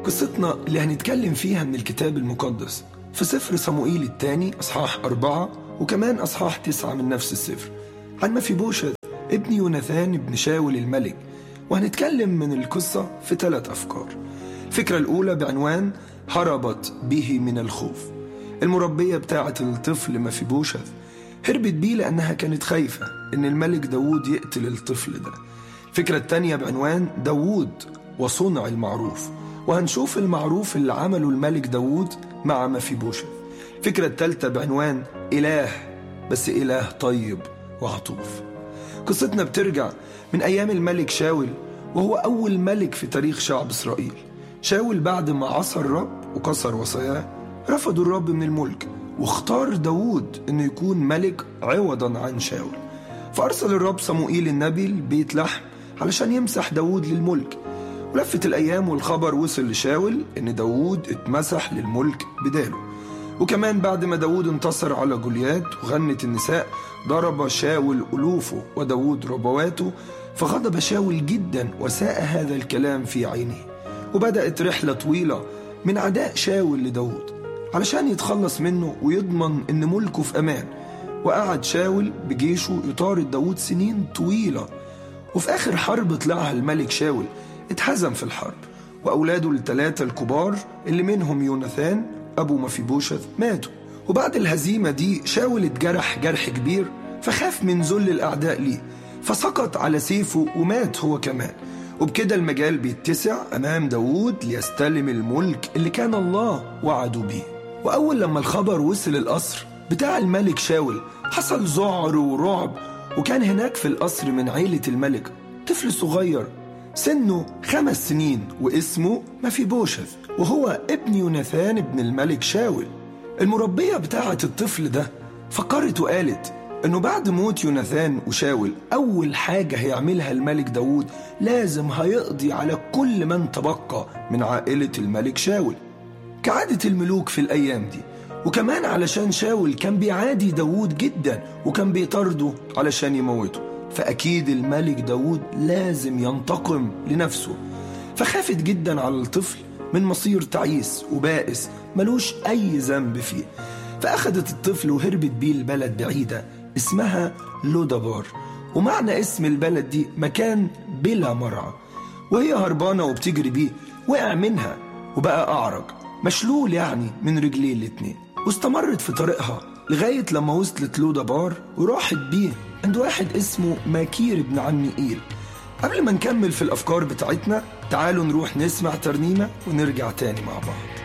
قصتنا اللي هنتكلم فيها من الكتاب المقدس في سفر صموئيل الثاني أصحاح 4 وكمان أصحاح 9 من نفس السفر، عن مفيبوشث ابن يوناثان ابن شاول الملك. وهنتكلم من القصة في 3 أفكار. الفكرة الأولى بعنوان هربت به من الخوف. المربية بتاعة الطفل مفيبوشث هربت بيه لأنها كانت خايفة إن الملك داود يقتل الطفل ده. الفكرة الثانية بعنوان داود وصنع المعروف، وهنشوف المعروف اللي عمله الملك داود مع مفيبوشث. الفكرة الثالثة بعنوان إله، بس إله طيب وعطوف. قصتنا بترجع من أيام الملك شاول، وهو أول ملك في تاريخ شعب إسرائيل. شاول بعد ما عصى الرب وكسر وصاياه رفضوا الرب من الملك، واختار داود إنه يكون ملك عوضا عن شاول. فأرسل الرب صموئيل النبي لبيت لحم علشان يمسح داود للملك. ولفت الأيام والخبر وصل لشاول إن داود اتمسح للملك بداله. وكمان بعد ما داود انتصر على جوليات وغنت النساء ضرب شاول ألوفه وداود ربواته، فغضب شاول جدا وساء هذا الكلام في عينه. وبدأت رحلة طويلة من عداء شاول لداود علشان يتخلص منه ويضمن إن ملكه في أمان. وقعد شاول بجيشه يطارد داود سنين طويلة، وفي آخر حرب طلعها الملك شاول اتهزم في الحرب، وأولاده ال3 الكبار اللي منهم يوناثان أبو مفيبوشث ماتوا. وبعد الهزيمة دي شاول اتجرح جرح كبير، فخاف من ذل الأعداء ليه، فسقط على سيفه ومات هو كمان. وبكده المجال بيتسع أمام داود ليستلم الملك اللي كان الله وعده بيه. وأول لما الخبر وصل القصر بتاع الملك شاول حصل ذعر ورعب. وكان هناك في القصر من عيلة الملك طفل صغير سنه 5 سنين واسمه مفيبوشث، وهو ابن يوناثان ابن الملك شاول. المربية بتاعة الطفل ده فكرت وقالت انه بعد موت يوناثان وشاول اول حاجة هيعملها الملك داود لازم هيقضي على كل من تبقى من عائلة الملك شاول كعادة الملوك في الايام دي. وكمان علشان شاول كان بيعادي داود جدا وكان بيطارده علشان يموته، فأكيد الملك داود لازم ينتقم لنفسه. فخافت جدا على الطفل من مصير تعيس وبائس ملوش أي ذنب فيه. فأخدت الطفل وهربت بيه البلد بعيدة اسمها لودبار، ومعنى اسم البلد دي مكان بلا مرعى. وهي هربانة وبتجري بيه وقع منها وبقى أعرج مشلول يعني من رجليه الاتنين. واستمرت في طريقها لغاية لما وصلت لودبار وراحت بيه عند واحد اسمه ماكير بن عميئيل. قبل ما نكمل في الأفكار بتاعتنا تعالوا نروح نسمع ترنيمة ونرجع تاني مع بعض.